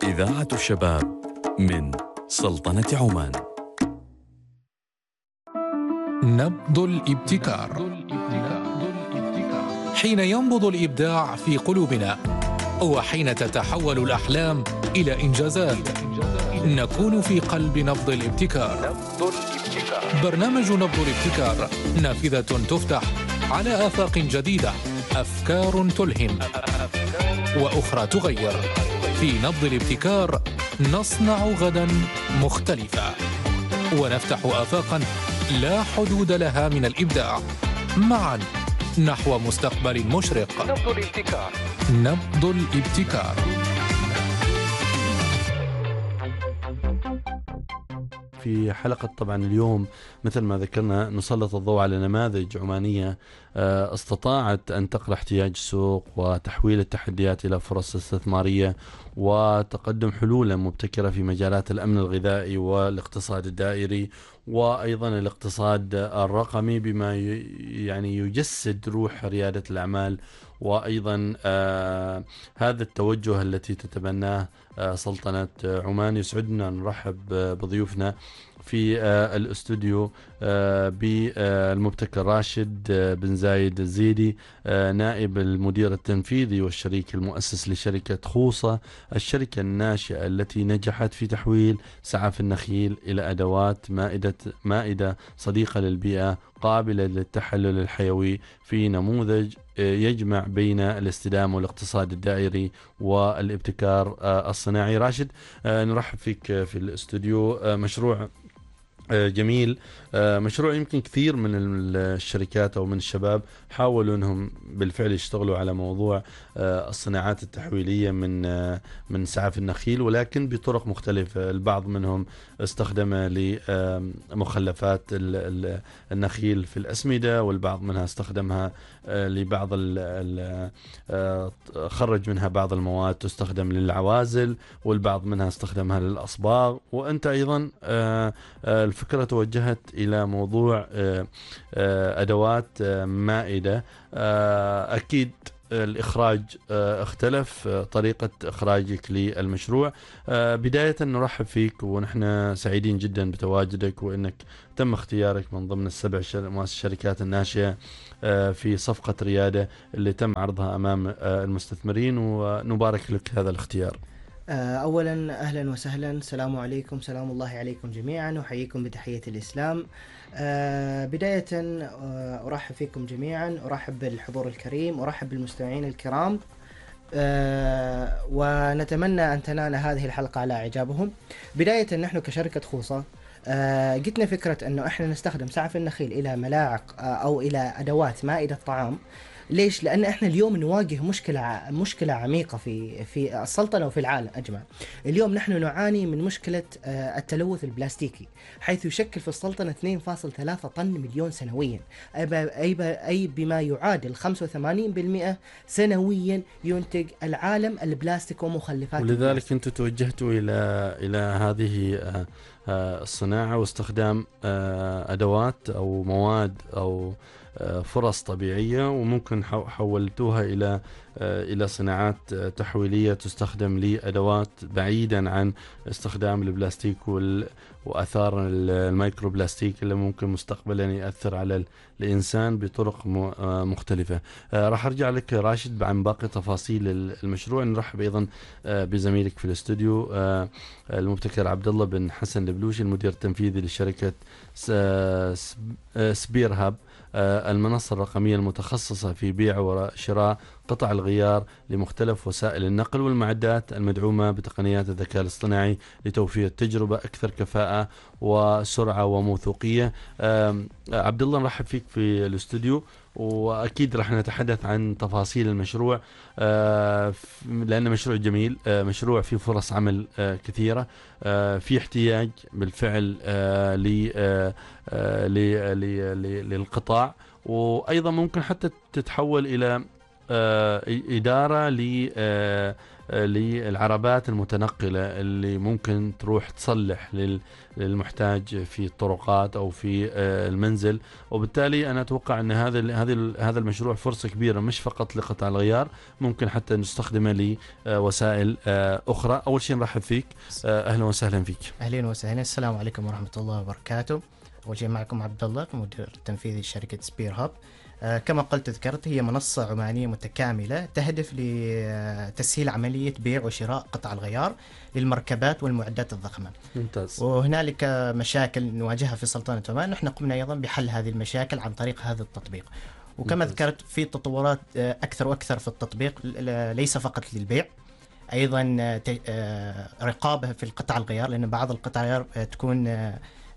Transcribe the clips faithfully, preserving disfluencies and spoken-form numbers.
إذاعة الشباب من سلطنة عمان. نبض الابتكار. حين ينبض الإبداع في قلوبنا وحين تتحول الأحلام إلى إنجازات نكون في قلب نبض الابتكار. برنامج نبض الابتكار نافذة تفتح على آفاق جديدة، أفكار تلهم وأخرى تغير. في نبض الابتكار نصنع غدا مختلفا ونفتح آفاقا لا حدود لها من الإبداع، معا نحو مستقبل مشرق. نبض الابتكار. نبض الابتكار. في حلقة طبعا اليوم مثل ما ذكرنا نسلط الضوء على نماذج عمانية استطاعت أن تقرأ احتياج السوق وتحويل التحديات إلى فرص استثمارية وتقدم حلولا مبتكرة في مجالات الأمن الغذائي والاقتصاد الدائري وأيضا الاقتصاد الرقمي، بما يعني يجسد روح ريادة الأعمال وأيضا آه هذا التوجه التي تتبناه آه سلطنة عمان. يسعدنا نرحب بضيوفنا في آه الاستوديو آه بالمبتكر راشد آه بن زايد الزيدي، آه نائب المدير التنفيذي والشريك المؤسس لشركة خوصة، الشركة الناشئة التي نجحت في تحويل سعف النخيل إلى أدوات مائدة مائدة صديقة للبيئة قابلة للتحلل الحيوي في نموذج يجمع بين الاستدامة والاقتصاد الدائري والابتكار الصناعي. راشد، نرحب فيك في الاستوديو. مشروع جميل، مشروع يمكن كثير من الشركات أو من الشباب حاولوا أنهم بالفعل يشتغلوا على موضوع الصناعات التحويلية من من سعف النخيل، ولكن بطرق مختلفة. البعض منهم استخدم لمخلفات النخيل في الأسمدة، والبعض منها استخدمها لبعض خرج منها بعض المواد تستخدم للعوازل، والبعض منها استخدمها للأصباغ. وأنت أيضا الفكرة توجهت إلى موضوع أدوات مائدة. أكيد الإخراج اختلف، طريقة إخراجك للمشروع. بداية نرحب فيك ونحن سعيدين جدا بتواجدك وأنك تم اختيارك من ضمن السبع الشركات الناشئة في صفقة ريادة اللي تم عرضها أمام المستثمرين، ونبارك لك هذا الاختيار. أولا أهلا وسهلا، السلام عليكم، سلام الله عليكم جميعا، وحييكم بتحية الإسلام. بداية أرحب فيكم جميعا، أرحب بالحضور الكريم، أرحب بالمستمعين الكرام، ونتمنى أن تنال هذه الحلقة على إعجابهم. بداية نحن كشركة خوصة جتنا فكرة أنه إحنا نستخدم سعف النخيل إلى ملاعق أو إلى أدوات مائدة طعام. ليش؟ لأن إحنا اليوم نواجه مشكلة مشكلة عميقة في في السلطنة وفي العالم أجمع. اليوم نحن نعاني من مشكلة التلوث البلاستيكي، حيث يشكل في السلطنة اثنين فاصلة ثلاثة طن مليون سنويا، أي أي بما يعادل خمسة وثمانين بالمئة سنويا ينتج العالم البلاستيك ومخلفات. ولذلك أنتم توجهتوا إلى إلى هذه الصناعة واستخدام أدوات أو مواد أو فرص طبيعية، وممكن حولتوها إلى إلى صناعات تحويلية تستخدم لأدوات بعيدا عن استخدام البلاستيك وأثار الميكرو بلاستيك اللي ممكن مستقبلا يأثر على الإنسان بطرق مختلفة. راح أرجع لك راشد عن باقي تفاصيل المشروع. نرحب أيضا بزميلك في الاستوديو المبتكر عبد الله بن حسن البلوشي، المدير التنفيذي لشركة سبير هاب، المنصة الرقمية المتخصصة في بيع وشراء قطع الغيار لمختلف وسائل النقل والمعدات المدعومة بتقنيات الذكاء الاصطناعي لتوفير تجربة أكثر كفاءة وسرعة وموثوقية. عبد الله، نرحب فيك في الاستوديو، وأكيد رح نتحدث عن تفاصيل المشروع لأنه مشروع جميل، مشروع فيه فرص عمل كثيرة، في احتياج بالفعل للقطاع، وأيضا ممكن حتى تتحول إلى آه، إدارة ل آه، للعربات المتنقلة اللي ممكن تروح تصلح للمحتاج في الطرقات أو في المنزل. وبالتالي أنا أتوقع أن هذا هذا هذا المشروع فرصة كبيرة مش فقط لقطع الغيار، ممكن حتى نستخدمه لوسائل أخرى. أول شيء نرحب فيك، أهلا وسهلا فيك. أهلا وسهلا، السلام عليكم ورحمة الله وبركاته. أول شيء معكم عبد الله، مدير التنفيذي لشركة سبير هاب. آه كما قلت ذكرت، هي منصة عمانية متكاملة تهدف لتسهيل عملية بيع وشراء قطع الغيار للمركبات والمعدات الضخمة. ممتاز. وهنالك مشاكل نواجهها في سلطنة عمان، نحن قمنا أيضا بحل هذه المشاكل عن طريق هذا التطبيق. وكما ممتاز. ذكرت في تطورات أكثر وأكثر في التطبيق، ليس فقط للبيع، أيضا رقابة في القطع الغيار، لأن بعض القطع الغيار تكون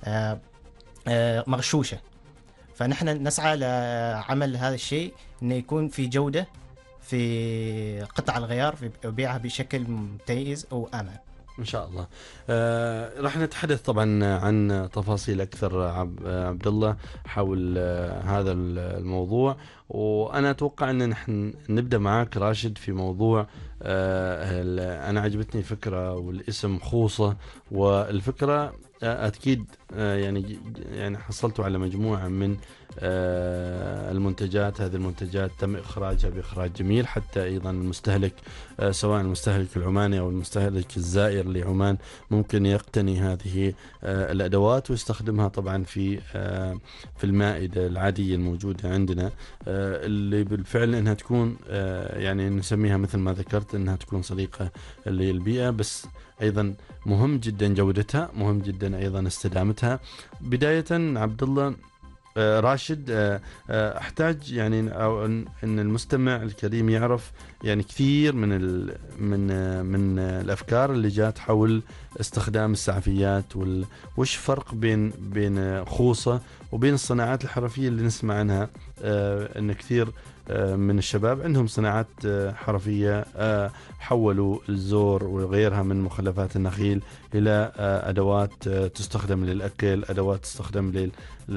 مغشوشة، فنحن نسعى لعمل هذا الشيء انه يكون في جودة في قطع الغيار في بيعها بشكل ممتاز او امان ان شاء الله. آه راح نتحدث طبعا عن تفاصيل اكثر عبد الله حول آه هذا الموضوع، وانا اتوقع ان نحن نبدا معك راشد في موضوع آه انا عجبتني الفكره والاسم خوصه، والفكره اكيد يعني يعني حصلتوا على مجموعه من المنتجات. هذه المنتجات تم اخراجها باخراج جميل حتى ايضا المستهلك، سواء المستهلك العماني او المستهلك الزائر لعمان، ممكن يقتني هذه الادوات ويستخدمها طبعا في في المائده العاديه الموجوده عندنا، اللي بالفعل انها تكون يعني نسميها مثل ما ذكرت انها تكون صديقه للبيئه، بس ايضا مهم جدا جودتها، مهم جدا ايضا استدامتها. بدايه عبد الله آه راشد، آه آه احتاج يعني أو ان المستمع الكريم يعرف يعني كثير من ال من آه من آه الافكار اللي جات حول استخدام السعفيات، وال وش فرق بين بين خوصه وبين الصناعات الحرفيه اللي نسمع عنها، آه ان كثير من الشباب عندهم صناعات حرفية حولوا الزور وغيرها من مخلفات النخيل إلى أدوات تستخدم للأكل، أدوات تستخدم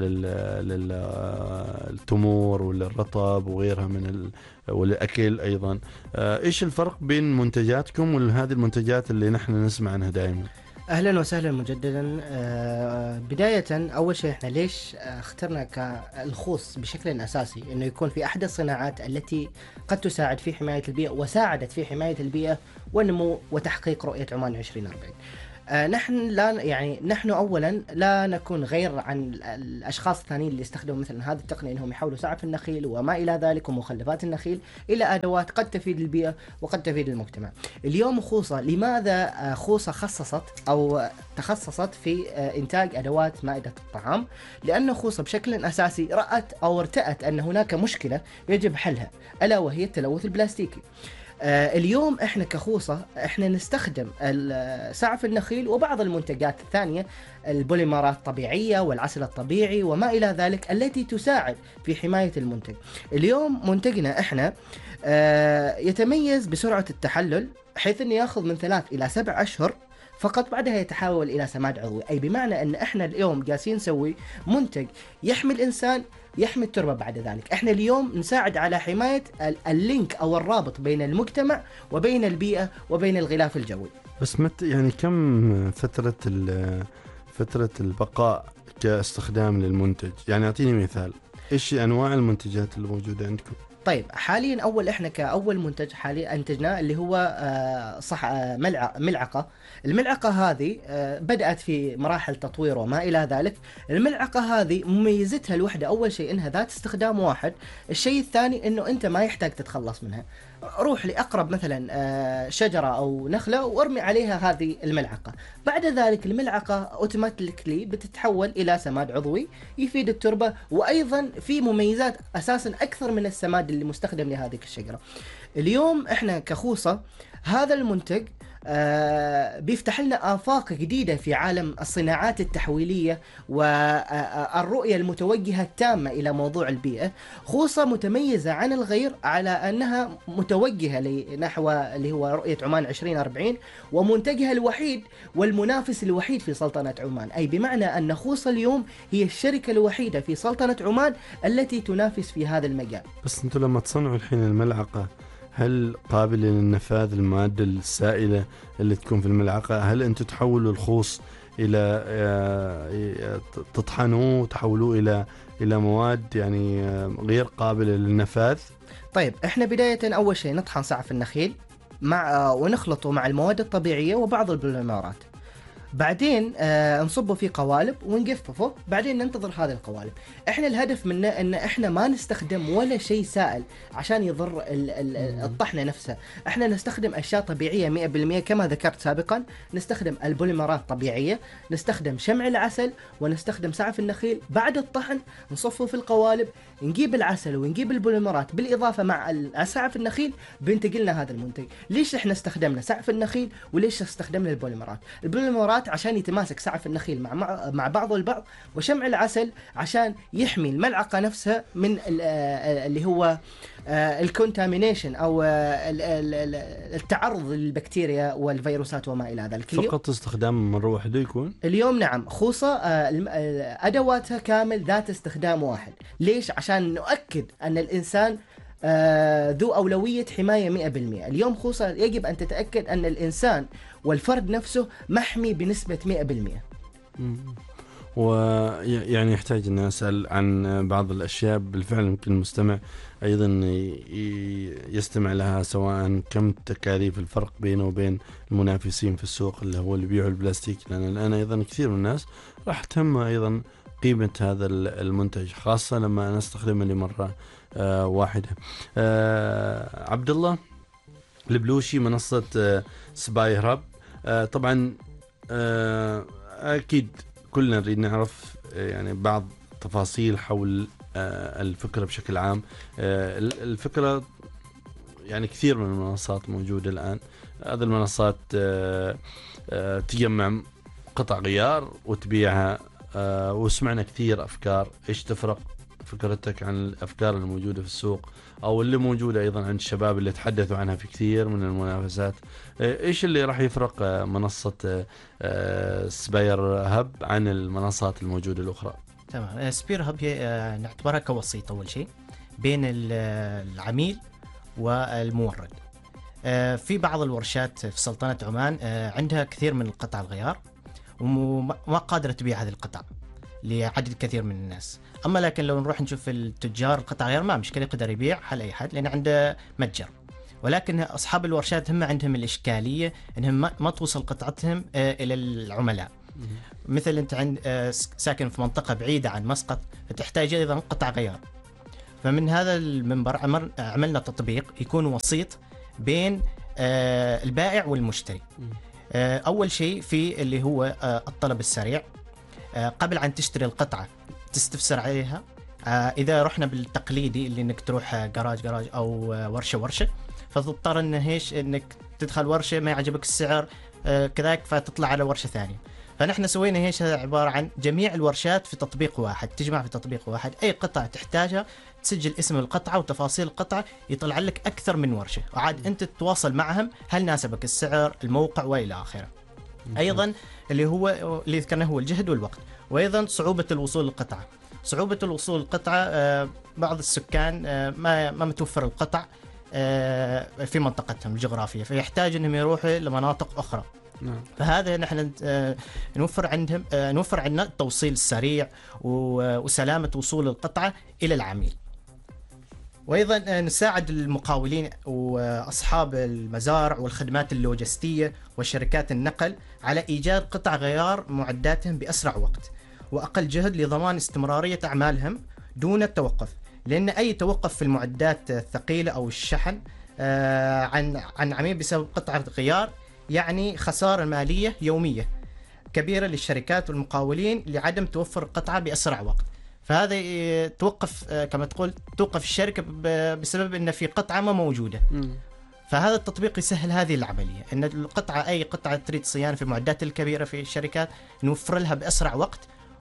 للتمور وللرطب وغيرها من والأكل أيضا. إيش الفرق بين منتجاتكم وهذه المنتجات اللي نحن نسمع عنها دائما؟ اهلا وسهلا مجددا. آه بدايه اول شيء احنا ليش اخترنا كالخوص بشكل اساسي انه يكون في احد الصناعات التي قد تساعد في حمايه البيئه وساعدت في حمايه البيئه والنمو وتحقيق رؤيه عمان عشرين أربعين. آه نحن لا يعني نحن اولا لا نكون غير عن الاشخاص الثانيين اللي يستخدموا مثل هذه التقنيه، انهم يحولوا سعف النخيل وما الى ذلك ومخلفات النخيل الى ادوات قد تفيد البيئه وقد تفيد المجتمع. اليوم خوصه، لماذا خوصه خصصت او تخصصت في انتاج ادوات مائده الطعام؟ لان خوصه بشكل اساسي رأت او ارتأت ان هناك مشكله يجب حلها، الا وهي التلوث البلاستيكي. آه اليوم احنا كخوصة احنا نستخدم سعف النخيل وبعض المنتجات الثانية، البوليمرات الطبيعية والعسل الطبيعي وما الى ذلك، التي تساعد في حماية المنتج. اليوم منتجنا احنا آه يتميز بسرعة التحلل، حيث انه ياخذ من ثلاث الى سبع اشهر فقط، بعدها يتحول الى سماد عضوي. اي بمعنى ان احنا اليوم جالسين نسوي منتج يحمي الانسان يحمي التربة بعد ذلك. احنا اليوم نساعد على حماية اللينك او الرابط بين المجتمع وبين البيئة وبين الغلاف الجوي. بس مت يعني كم فترة فترة البقاء كاستخدام للمنتج؟ يعني اعطيني مثال، ايش انواع المنتجات اللي موجودة عندكم؟ طيب حاليا اول احنا كاول منتج حاليا انتجناه اللي هو صح ملعقه. الملعقه هذه بدات في مراحل تطوير وما الى ذلك. الملعقه هذه مميزتها الوحده اول شيء انها ذات استخدام واحد، الشيء الثاني انه انت ما يحتاج تتخلص منها. روح لاقرب مثلا شجره او نخله وارمي عليها هذه الملعقه، بعد ذلك الملعقه اوتوماتيكلي بتتحول الى سماد عضوي يفيد التربه، وايضا في مميزات اساسا اكثر من السماد اللي مستخدم لهذه الشجره. اليوم احنا كخوصه هذا المنتج آه بيفتح لنا آفاق جديدة في عالم الصناعات التحويلية والرؤية المتوجهة التامة إلى موضوع البيئة. خوصة متميزة عن الغير على أنها متوجهة نحو اللي هو رؤية عمان عشرين أربعين، ومنتجها الوحيد والمنافس الوحيد في سلطنة عمان، أي بمعنى أن خوصة اليوم هي الشركة الوحيدة في سلطنة عمان التي تنافس في هذا المجال. بس أنتم لما تصنعوا الحين الملعقة، هل قابلة للنفاذ المادة السائلة اللي تكون في الملعقة؟ هل أنتم تحولوا الخوص إلى تطحنوه وتحولوه إلى إلى مواد يعني غير قابلة للنفاذ؟ طيب احنا بداية أول شيء نطحن سعف النخيل مع ونخلطه مع المواد الطبيعية وبعض البوليمرات، بعدين آه نصبه في قوالب ونجففه، بعدين ننتظر هذه القوالب. احنا الهدف منه ان احنا ما نستخدم ولا شيء سائل عشان يضر الطحنة نفسها، احنا نستخدم اشياء طبيعية مئة بالمئة كما ذكرت سابقا، نستخدم البوليمرات طبيعية، نستخدم شمع العسل، ونستخدم سعف النخيل. بعد الطحن نصفه في القوالب، نجيب العسل ونجيب البوليمرات بالاضافة مع سعف النخيل، بينتقلنا هذا المنتج. ليش احنا استخدمنا سعف النخيل وليش استخدمنا البوليمرات؟ البوليمرات عشان يتماسك سعف النخيل مع مع بعضه البعض، وشمع العسل عشان يحمي الملعقة نفسها من اللي هو الكونتامينيشن او التعرض للبكتيريا والفيروسات وما الى ذلك. فقط استخدام مرة واحدة يكون؟ اليوم نعم، خوصة ادواتها كامل ذات استخدام واحد. ليش؟ عشان نؤكد ان الانسان آه ذو أولوية حماية مئة بالمئة. اليوم خوصة يجب أن تتأكد أن الإنسان والفرد نفسه محمي بنسبة مئة بالمئة. ويعني يحتاج أن أسأل عن بعض الأشياء بالفعل يمكن المستمع أيضا يستمع لها، سواء كم تكاليف الفرق بينه وبين المنافسين في السوق اللي هو اللي بيعوا البلاستيك، لأن الآن أيضا كثير من الناس راح تهم أيضا قيمة هذا المنتج، خاصة لما نستخدمه لمرة آه واحدة. آه عبد الله البلوشي، منصة آه سباير هاب. آه طبعا آه أكيد كلنا نريد نعرف آه يعني بعض تفاصيل حول آه الفكرة بشكل عام. آه الفكرة يعني كثير من المنصات موجودة الآن. هذه المنصات آه آه تجمع قطع غيار وتبيعها، آه وسمعنا كثير أفكار. إيش تفرق فكرتك عن الأفكار الموجودة في السوق أو اللي موجودة أيضا عند الشباب اللي تحدثوا عنها في كثير من المنافسات؟ إيش اللي راح يفرق منصة سباير هاب عن المنصات الموجودة الأخرى؟ تمام. سباير هاب هي نعتبرها كوسيط أول شيء بين العميل والمورد. في بعض الورشات في سلطنة عمان عندها كثير من القطع الغيار وما قادرة تبيع هذه القطع لعدد كثير من الناس. أما لكن لو نروح نشوف التجار القطع غير ما مشكلة، يقدر يبيع حل أي حد لأن عنده متجر. ولكن أصحاب الورشات هم عندهم الإشكالية أنهم ما توصل قطعتهم إلى العملاء. مثل أنت عند ساكن في منطقة بعيدة عن مسقط، فتحتاج أيضا قطع غيار. فمن هذا المنبر عملنا تطبيق يكون وسيط بين البائع والمشتري. أول شيء في اللي هو الطلب السريع. قبل أن تشتري القطعة تستفسر عليها. إذا رحنا بالتقليدي اللي إنك تروح جراج جراج أو ورشة ورشة، فتضطر إن هيش إنك تدخل ورشة ما يعجبك السعر كذاك فتطلع على ورشة ثانية. فنحن سوينا هيش عبارة عن جميع الورشات في تطبيق واحد، تجمع في تطبيق واحد. أي قطعة تحتاجها تسجل اسم القطعة وتفاصيل القطعة، يطلع لك أكثر من ورشة، وعاد أنت تتواصل معهم هل ناسبك السعر الموقع وإلى آخره. أيضا اللي هو اللي ذكرناه هو الجهد والوقت، وأيضا صعوبة الوصول للقطعة. صعوبة الوصول للقطعة بعض السكان ما ما متوفر القطع في منطقتهم الجغرافية، فيحتاج أنهم يروحوا لمناطق أخرى. نعم. فهذا نحن نوفر عندهم نوفر عندنا التوصيل السريع وسلامة وصول القطعة إلى العميل. وأيضا نساعد المقاولين وأصحاب المزارع والخدمات اللوجستية وشركات النقل على إيجاد قطع غيار معداتهم بأسرع وقت وأقل جهد لضمان استمرارية أعمالهم دون التوقف. لأن أي توقف في المعدات الثقيلة أو الشحن عن عن عميل بسبب قطعة غيار يعني خسارة مالية يومية كبيرة للشركات والمقاولين لعدم توفر القطعة بأسرع وقت. فهذا توقف كما تقول توقف الشركة بسبب أن في قطعة ما موجودة. فهذا التطبيق يسهل هذه العمليه، ان القطعه اي قطعه تريد صيانه في المعدات الكبيره في الشركات نوفر لها باسرع وقت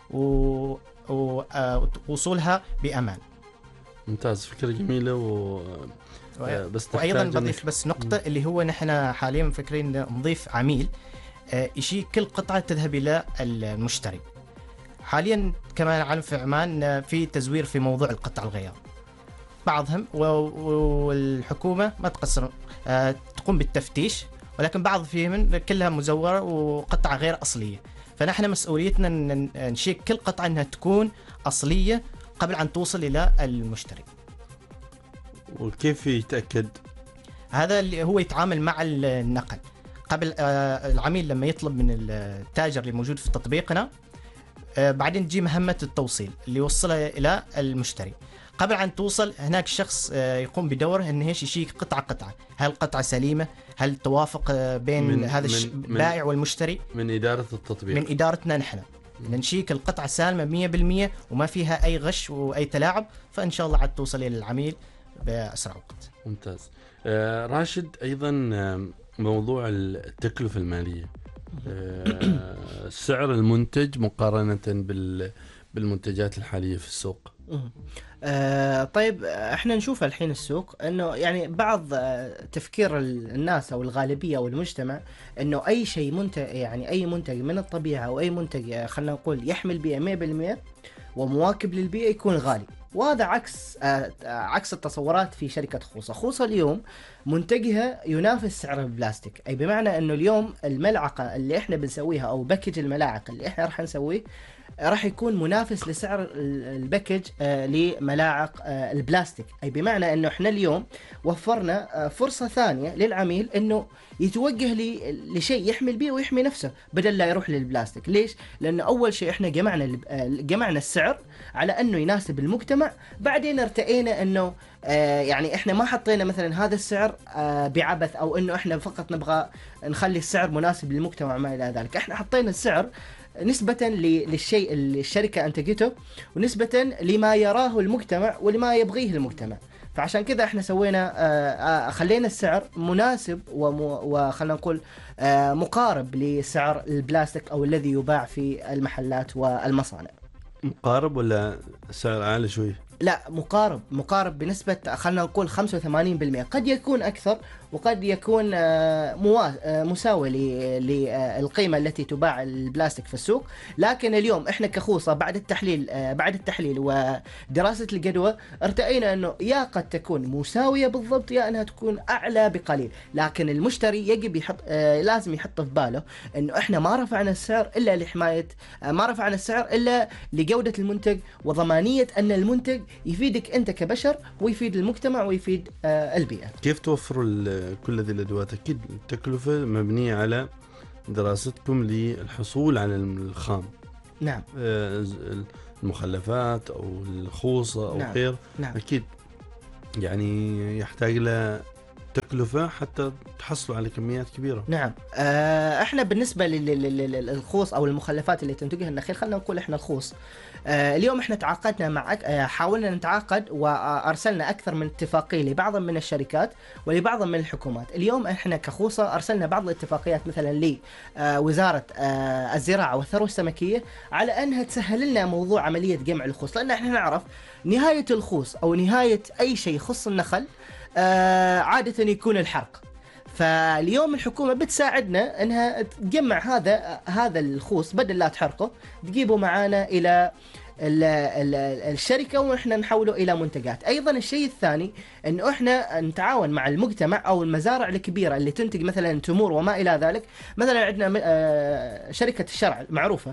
ووصولها بامان. ممتاز، فكره جميله. و آه بس وايضا بضيف بس نقطه اللي هو نحن حاليا مفكرين نضيف عميل آه يشيك كل قطعه تذهب الى المشتري. حاليا كما نعلم في عمان في تزوير في موضوع القطع الغيار، بعضهم والحكومه ما تقصر آه تقوم بالتفتيش، ولكن بعض فيهم كلها مزوره وقطعه غير اصليه. فنحن مسؤوليتنا نشيك كل قطعه انها تكون اصليه قبل ان توصل الى المشتري. وكيف يتاكد؟ هذا اللي هو يتعامل مع النقل قبل آه العميل لما يطلب من التاجر اللي موجود في تطبيقنا، آه بعدين تجي مهمه التوصيل اللي يوصلها الى المشتري. قبل أن توصل هناك شخص يقوم بدوره أنه يشيك قطعة قطعة، هل القطعة سليمة؟ هل توافق بين من هذا البائع والمشتري؟ من إدارة التطبيق، من إدارتنا نحن نشيك القطعة سالمة مية بالمية وما فيها أي غش وأي تلاعب، فإن شاء الله عاد توصل إلى العميل بأسرع وقت. ممتاز. آه راشد، أيضا موضوع التكلفة المالية، آه سعر المنتج مقارنة بال بالمنتجات الحالية في السوق. آه طيب احنا نشوف الحين السوق انه يعني بعض آه تفكير الناس او الغالبيه او المجتمع انه اي شيء منتج، يعني اي منتج من الطبيعه او اي منتج آه خلينا نقول يحمل بيئه مية بالمية ومواكب للبيئه يكون غالي، وهذا عكس آه عكس التصورات في شركه خوصه. خوصه اليوم منتجها ينافس سعر البلاستيك، اي بمعنى انه اليوم الملعقه اللي احنا بنسويها او باكج الملاعق اللي احنا راح نسويه راح يكون منافس لسعر الباكج آه لملاعق آه البلاستيك، أي بمعنى أنه إحنا اليوم وفرنا آه فرصة ثانية للعميل أنه يتوجه لشيء يحمل بيه ويحمي نفسه بدل لا يروح للبلاستيك. ليش؟ لأنه أول شيء إحنا جمعنا جمعنا السعر على أنه يناسب المجتمع، بعدين ارتئينا أنه آه يعني إحنا ما حطينا مثلا هذا السعر آه بعبث أو أنه إحنا فقط نبغى نخلي السعر مناسب للمجتمع ما إلى ذلك. إحنا حطينا السعر نسبة للشيء اللي الشركة أنتجته ونسبة لما يراه المجتمع ولما يبغيه المجتمع، فعشان كذا احنا سوينا خلينا السعر مناسب وخلنا نقول مقارب لسعر البلاستيك أو الذي يباع في المحلات والمصانع. مقارب ولا سعر أعلى شوي؟ لا، مقارب مقارب بنسبة خلنا نقول خمسة وثمانين بالمئة، قد يكون أكثر وقد يكون مساوي للقيمة التي تباع البلاستيك في السوق. لكن اليوم إحنا كخوصة بعد التحليل بعد التحليل ودراسة الجدوى ارتئينا أنه يا قد تكون مساوية بالضبط يا أنها تكون أعلى بقليل، لكن المشتري يجب يحط لازم يحط في باله أنه إحنا ما رفعنا السعر إلا لحماية ما رفعنا السعر إلا لجودة المنتج وضمانية أن المنتج يفيدك أنت كبشر ويفيد المجتمع ويفيد البيئة. كيف توفروا كل هذه الأدوات؟ أكيد التكلفة مبنية على دراستكم للحصول على الخام. نعم. المخلفات أو الخوصة أو نعم. غير. نعم. أكيد يعني يحتاج له تكلفة حتى تحصلوا على كميات كبيرة. نعم. آه احنا بالنسبة للخوص او المخلفات اللي تنتجها النخيل، خلينا نقول احنا الخوص آه اليوم احنا تعاقدنا مع آه حاولنا نتعاقد وارسلنا اكثر من اتفاقية لبعض من الشركات ولبعض من الحكومات. اليوم احنا كخوصة ارسلنا بعض الاتفاقيات مثلا لوزارة آه الزراعة والثروة السمكية على انها تسهل لنا موضوع عملية جمع الخوص، لان احنا نعرف نهاية الخوص او نهاية اي شيء يخص النخل آه عادة يكون الحرق. فاليوم الحكومة بتساعدنا انها تجمع هذا هذا الخوص بدل لا تحرقه، تجيبه معانا الى ال ال الشركة ونحن نحوله الى منتجات. ايضا الشيء الثاني انه احنا نتعاون مع المجتمع او المزارع الكبيرة اللي تنتج مثلا تمور وما الى ذلك. مثلا عندنا شركة الشرع المعروفة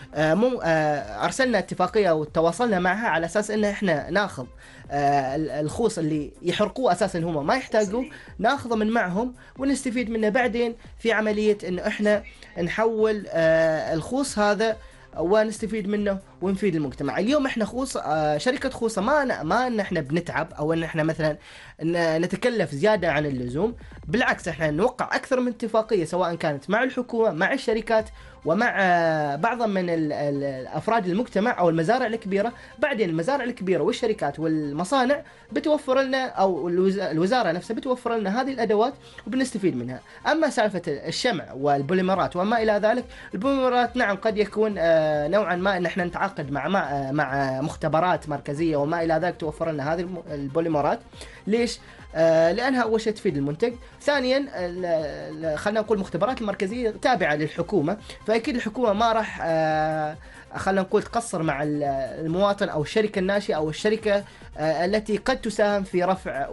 ارسلنا اتفاقية وتواصلنا معها على اساس ان احنا ناخذ الخوص اللي يحرقوه اساسا هم ما يحتاجوه، ناخذه من معهم ونستفيد منه بعدين في عملية انه احنا نحول الخوص هذا ونستفيد منه ونفيد المجتمع. اليوم احنا خوص آه شركة خوصة ما ما ان احنا بنتعب او ان احنا مثلا ان نتكلف زيادة عن اللزوم، بالعكس احنا نوقع اكثر من اتفاقية سواء كانت مع الحكومة مع الشركات ومع بعض من الافراد المجتمع او المزارع الكبيره. بعدين المزارع الكبيره والشركات والمصانع بتوفر لنا او الوزاره نفسها بتوفر لنا هذه الادوات وبنستفيد منها. اما سالفه الشمع والبوليمرات وما الى ذلك، البوليمرات نعم قد يكون نوعا ما ان احنا نتعاقد مع مع مع مختبرات مركزيه وما الى ذلك توفر لنا هذه البوليمرات. ليش؟ آه لأنها أول شيء تفيد المنتج، ثانيا خلينا نقول المختبرات المركزية تابعة للحكومة، فأكيد الحكومة ما راح آه خلينا نقول تقصر مع المواطن أو الشركة الناشئة أو الشركة آه التي قد تساهم في رفع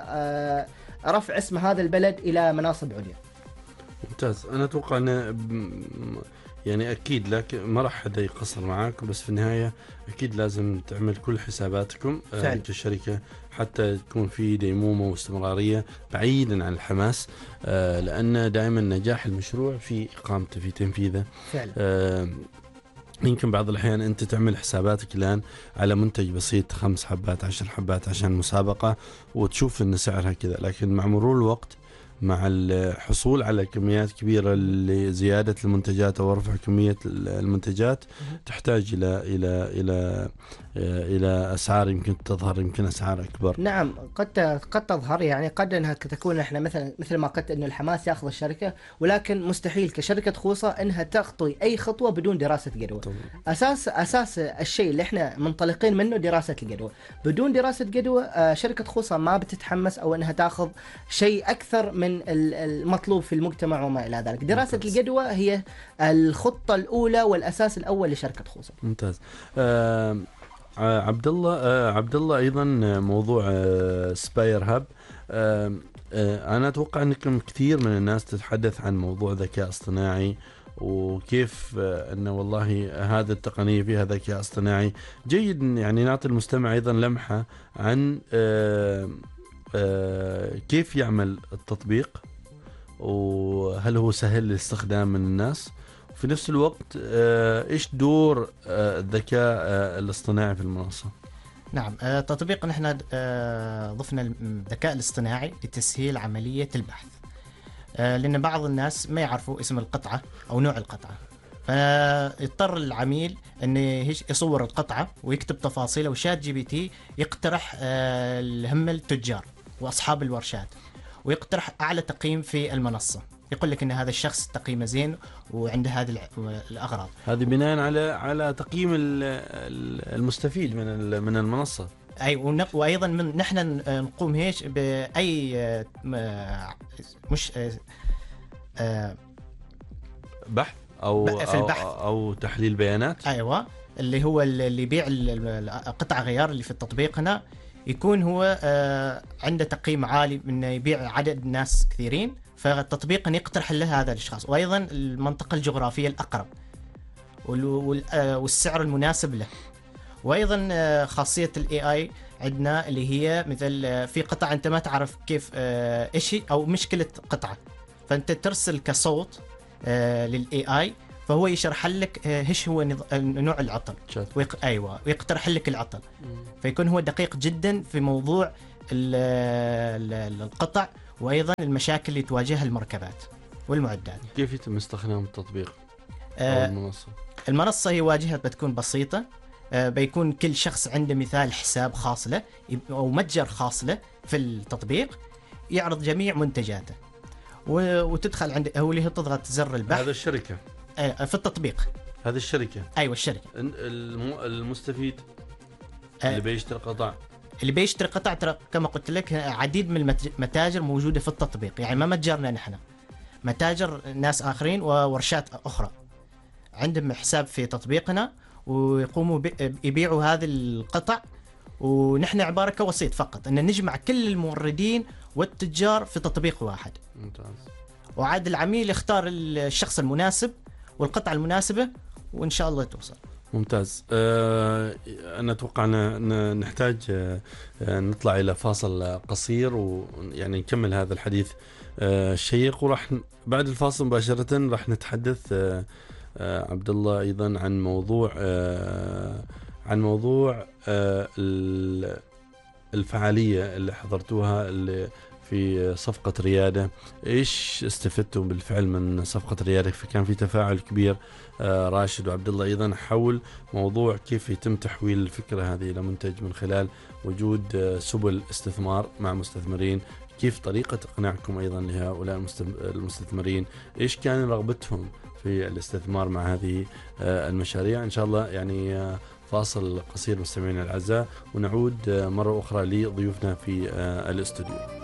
ورفع اسم هذا البلد إلى مناصب عليا. ممتاز. أنا أتوقع أن يعني أكيد لك ما راح حدا يقصر معاك، بس في النهاية أكيد لازم تعمل كل حساباتكم آه كشركة حتى يكون في ديمومة واستمرارية بعيدا عن الحماس، آه لأن دائما نجاح المشروع في إقامته في تنفيذه. فعلا. آه يمكن بعض الأحيان أنت تعمل حساباتك الآن على منتج بسيط خمس حبات عشر حبات عشان مسابقة وتشوف أن سعرها كذا، لكن مع مرور الوقت مع الحصول على كميات كبيرة لزيادة المنتجات أو رفع كمية المنتجات تحتاج إلى إلى إلى إلى أسعار يمكن تظهر يمكن أسعار أكبر. نعم قد قد تظهر، يعني قد أنها تكون إحنا مثلا مثل ما قلت إنه الحماس يأخذ الشركة، ولكن مستحيل كشركة خوصة إنها تخطي أي خطوة بدون دراسة جدوى. أساس أساس الشيء اللي إحنا منطلقين منه دراسة الجدوى. بدون دراسة جدوى شركة خوصة ما بتتحمس أو إنها تأخذ شيء أكثر من المطلوب في المجتمع وما إلى ذلك. دراسة ممتاز. الجدوى هي الخطة الأولى والأساس الأول لشركة خوصة. ممتاز. آه عبد الله آه عبد الله ايضا موضوع آه سباير هاب. آه آه انا اتوقع انكم كثير من الناس تتحدث عن موضوع ذكاء اصطناعي وكيف آه انه والله هذا التقنيه فيها ذكاء اصطناعي. جيد يعني نعطي المستمع ايضا لمحه عن آه آه كيف يعمل التطبيق وهل هو سهل للاستخدام من الناس، في نفس الوقت ايش دور الذكاء الاصطناعي في المنصة؟ نعم تطبيق نحن ضفنا الذكاء الاصطناعي لتسهيل عملية البحث، لأن بعض الناس ما يعرفوا اسم القطعة أو نوع القطعة، فيضطر العميل أن يصور القطعة ويكتب تفاصيله، وشات جي بي تي يقترح هم التجار وأصحاب الورشات ويقترح أعلى تقييم في المنصة، يقول لك ان هذا الشخص تقييمه زين وعنده هذه الاغراض. هذه بناء على على تقييم المستفيد من من المنصه. اي وايضا من نحن نقوم هيك باي مش بحث او في البحث أو, او تحليل بيانات. ايوه اللي هو اللي يبيع قطع غيار اللي في التطبيق هنا يكون هو عنده تقييم عالي من يبيع عدد ناس كثيرين، فالتطبيق يقترح له هذا الاشخاص، وايضا المنطقه الجغرافيه الاقرب والسعر المناسب له. وايضا خاصيه الاي اي عندنا اللي هي مثل في قطع انت ما تعرف كيف ايش هي او مشكله قطعه، فانت ترسل كصوت للاي اي فهو يشرح لك ايش هو نوع العطل ويق... ايوه ويقترح لك العطل، فيكون هو دقيق جدا في موضوع القطع وايضا المشاكل اللي تواجهها المركبات والمعدات. كيف يتم استخدام التطبيق او آه المنصه؟ المنصه هي واجهه بتكون بسيطه، آه بيكون كل شخص عنده مثال حساب خاص له او متجر خاص له في التطبيق يعرض جميع منتجاته، وتدخل عند هو اللي تضغط زر البحث. هذا الشركه آه في التطبيق هذه الشركه ايوه الشركه. المستفيد آه اللي بيشتري قطع اللي بيشتري قطع ترى كما قلت لك عديد من المتاجر موجوده في التطبيق، يعني ما متجرنا نحن، متاجر ناس اخرين وورشات اخرى عندهم حساب في تطبيقنا ويقوموا يبيعوا هذه القطع، ونحن عباره كوسيط فقط ان نجمع كل الموردين والتجار في تطبيق واحد. ممتاز. وعاد العميل يختار الشخص المناسب والقطعه المناسبه وان شاء الله توصل. ممتاز. أه أنا أتوقع أن نحتاج أه نطلع إلى فاصل قصير ويعني نكمل هذا الحديث أه الشيق، وراح بعد الفاصل مباشرة راح نتحدث أه آه، عبد الله أيضا عن موضوع آه، عن موضوع آه، الفعالية اللي حضرتوها اللي في صفقة ريادة. إيش استفدتم بالفعل من صفقة ريادة؟ فكان في تفاعل كبير آه، راشد وعبد الله أيضا حول موضوع كيف يتم تحويل الفكرة هذه إلى منتج من خلال وجود آه، سبل استثمار مع مستثمرين. كيف طريقة إقناعكم أيضا لهؤلاء المستثمرين؟ إيش كان رغبتهم في الاستثمار مع هذه آه، المشاريع؟ إن شاء الله يعني آه، فاصل قصير مستمعينا الأعزاء ونعود مرة أخرى لضيوفنا في الاستوديو.